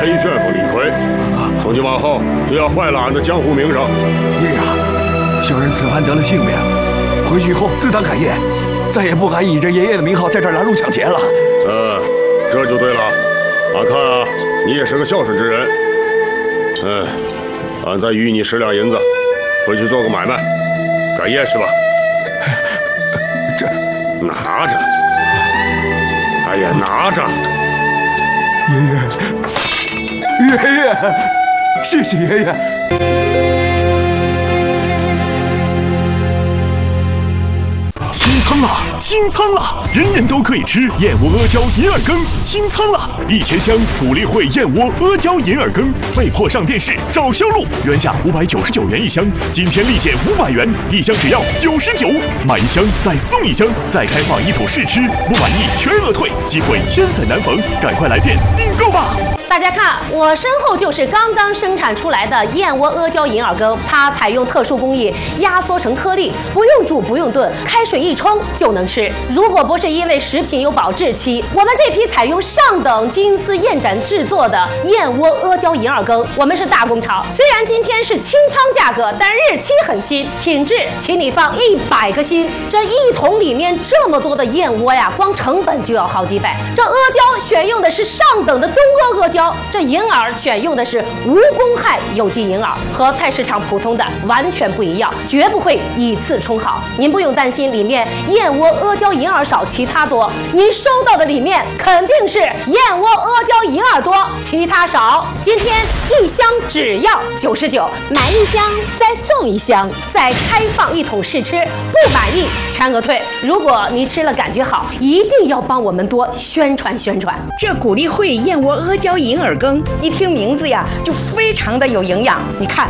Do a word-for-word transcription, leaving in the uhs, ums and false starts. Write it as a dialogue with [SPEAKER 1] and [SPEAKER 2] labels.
[SPEAKER 1] 黑旋风李逵，从今往后就要坏了俺的江湖名声。
[SPEAKER 2] 爷爷，小人此番得了性命，回去以后自当改业，再也不敢以着爷爷的名号在这儿拦路抢劫了。
[SPEAKER 1] 嗯，这就对了。俺看啊，你也是个孝顺之人。嗯，俺再余你十两银子，回去做个买卖，改业去吧。
[SPEAKER 2] 这
[SPEAKER 1] 拿着。哎呀，拿着。
[SPEAKER 2] 爷爷，爷爷，谢谢爷爷。
[SPEAKER 3] 清仓了，清仓了！人人都可以吃燕窝阿胶银耳羹，清仓了！一千箱鼓励会燕窝阿胶银耳羹被迫上电视，找销路，原价五百九十九元一箱，今天立减五百元，一箱只要九十九，买一箱再送一箱，再开放一桶试吃，不满意全额退，机会千载难逢，赶快来电订购吧！
[SPEAKER 4] 大家看，我身后就是刚刚生产出来的燕窝阿胶银耳羹，它采用特殊工艺压缩成颗粒，不用煮不用炖，开水一冲就能吃。如果不是因为食品有保质期，我们这批采用上等金丝燕盏制作的燕窝阿胶银耳羹，我们是大工厂。虽然今天是清仓价格，但日期很新，品质请你放一百个心。这一桶里面这么多的燕窝呀，光成本就要好几百。这阿胶选用的是上等的东阿阿胶，这银耳选用的是无公害有机银耳，和菜市场普通的完全不一样，绝不会以次充好。您不用担心里面燕窝阿胶银耳少其他多，您收到的里面肯定是燕窝阿胶银耳多其他少。今天一箱只要九十九，买一箱再送一箱，再开放一桶试吃，不满意全额退。如果您吃了感觉好，一定要帮我们多宣传宣传。
[SPEAKER 5] 这鼓励会燕窝阿胶银耳羹，一听名字呀就非常的有营养。你看